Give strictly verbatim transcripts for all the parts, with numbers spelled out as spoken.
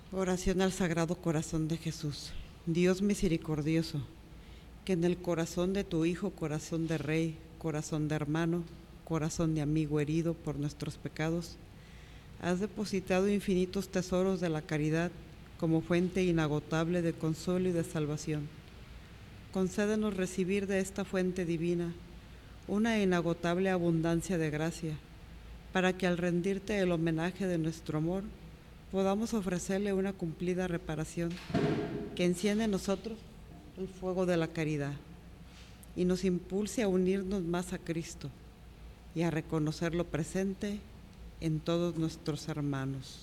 Oración al Sagrado Corazón de Jesús. Dios misericordioso, que en el corazón de tu Hijo, corazón de Rey, corazón de hermano, corazón de amigo herido por nuestros pecados, has depositado infinitos tesoros de la caridad como fuente inagotable de consuelo y de salvación. Concédenos recibir de esta fuente divina una inagotable abundancia de gracia, para que al rendirte el homenaje de nuestro amor, podamos ofrecerle una cumplida reparación que enciende en nosotros el fuego de la caridad y nos impulse a unirnos más a Cristo y a reconocerlo presente en todos nuestros hermanos.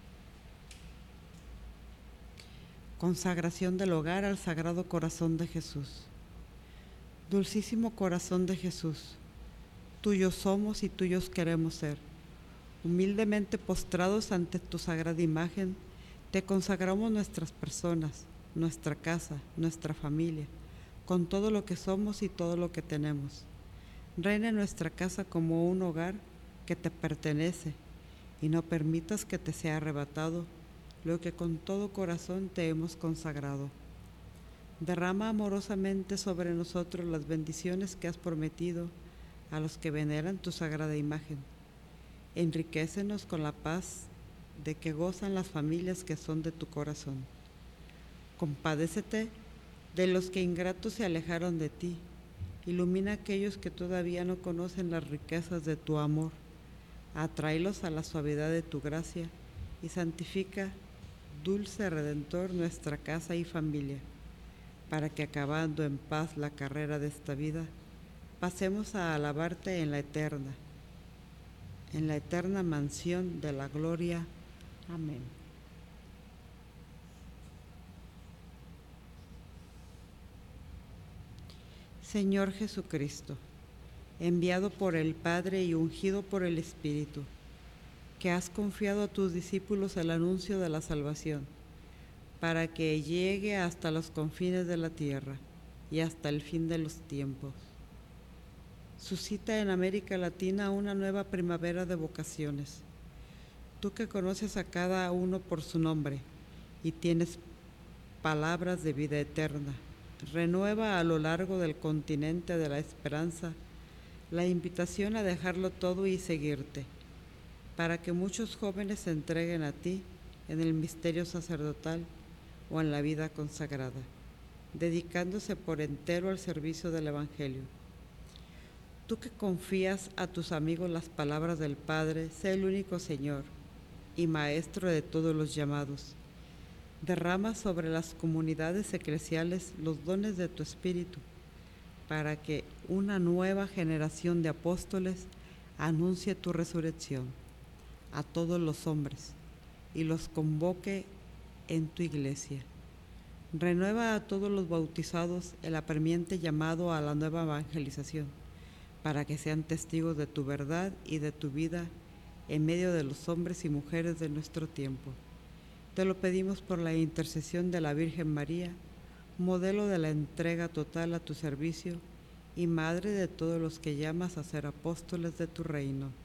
Consagración del hogar al Sagrado Corazón de Jesús. Dulcísimo Corazón de Jesús, tuyos somos y tuyos queremos ser. Humildemente postrados ante tu sagrada imagen, te consagramos nuestras personas, nuestra casa, nuestra familia, con todo lo que somos y todo lo que tenemos. Reina en nuestra casa como un hogar que te pertenece y no permitas que te sea arrebatado lo que con todo corazón te hemos consagrado. Derrama amorosamente sobre nosotros las bendiciones que has prometido a los que veneran tu sagrada imagen. Enriquécenos con la paz de que gozan las familias que son de tu corazón. Compadécete de los que ingratos se alejaron de ti. Ilumina a aquellos que todavía no conocen las riquezas de tu amor. Atráelos a la suavidad de tu gracia y santifica, dulce Redentor, nuestra casa y familia, para que acabando en paz la carrera de esta vida, pasemos a alabarte en la eterna, en la eterna mansión de la gloria. Amén. Señor Jesucristo, enviado por el Padre y ungido por el Espíritu, que has confiado a tus discípulos el anuncio de la salvación, para que llegue hasta los confines de la tierra y hasta el fin de los tiempos. Suscita en América Latina una nueva primavera de vocaciones. Tú que conoces a cada uno por su nombre y tienes palabras de vida eterna, renueva a lo largo del continente de la esperanza la invitación a dejarlo todo y seguirte, para que muchos jóvenes se entreguen a ti en el misterio sacerdotal o en la vida consagrada, dedicándose por entero al servicio del Evangelio. Tú que confías a tus amigos las palabras del Padre, sé el único Señor y Maestro de todos los llamados. Derrama sobre las comunidades eclesiales los dones de tu Espíritu, para que una nueva generación de apóstoles anuncie tu resurrección a todos los hombres y los convoque en tu iglesia. Renueva a todos los bautizados el apremiante llamado a la nueva evangelización, para que sean testigos de tu verdad y de tu vida en medio de los hombres y mujeres de nuestro tiempo. Te lo pedimos por la intercesión de la Virgen María, modelo de la entrega total a tu servicio y madre de todos los que llamas a ser apóstoles de tu reino.